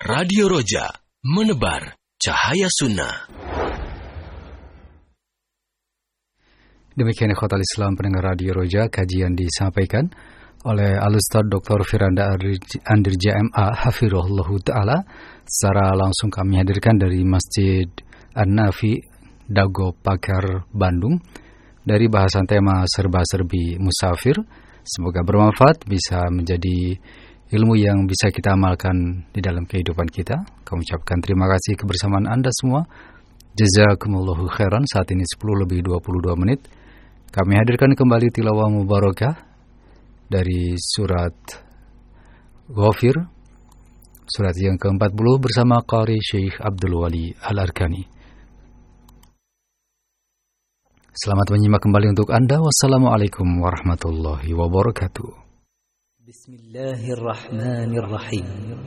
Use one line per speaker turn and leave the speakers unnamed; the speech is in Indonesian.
Radio Roja, menebar cahaya sunnah.
Demikian ikhwatal Islam pendengar Radio Roja, kajian disampaikan oleh Al-Ustaz Dr. Firanda Andirja MA Hafirullahu Ta'ala. Secara langsung kami hadirkan dari Masjid An-Nafi, Dago Pakar, Bandung, dari bahasan tema serba-serbi musafir. Semoga bermanfaat, bisa menjadi ilmu yang bisa kita amalkan di dalam kehidupan kita. Kami ucapkan terima kasih kebersamaan Anda semua. Jazakumullahu khairan. Saat ini 10:22 menit. Kami hadirkan kembali tilawah mubarakah dari surat Ghafir, surat yang ke-40 bersama Qari Syekh Abdul Wali Al-Arkani. Selamat menyimak kembali untuk Anda. Wassalamualaikum warahmatullahi wabarakatuh.
Bismillahirrahmanirrahim.